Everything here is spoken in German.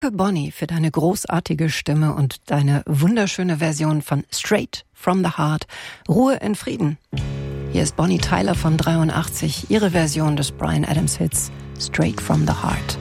Danke, Bonnie, für deine großartige Stimme und deine wunderschöne Version von Straight from the Heart. Ruhe in Frieden. Hier ist Bonnie Tyler von 83, ihre Version des Bryan Adams Hits Straight from the Heart.